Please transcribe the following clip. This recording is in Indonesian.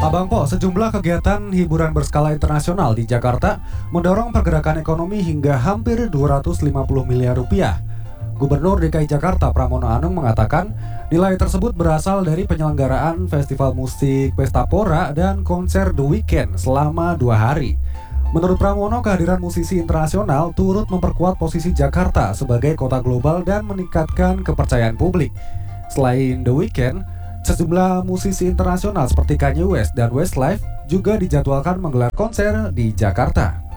Bang Po, sejumlah kegiatan hiburan berskala internasional di Jakarta mendorong pergerakan ekonomi hingga hampir 250 miliar rupiah. Gubernur DKI Jakarta Pramono Anung mengatakan nilai tersebut berasal dari penyelenggaraan festival musik Pesta Pora dan konser The Weeknd selama 2 hari. Menurut Pramono, kehadiran musisi internasional turut memperkuat posisi Jakarta sebagai kota global dan meningkatkan kepercayaan publik. Selain The Weeknd, sejumlah musisi internasional seperti Kanye West dan Westlife juga dijadwalkan menggelar konser di Jakarta.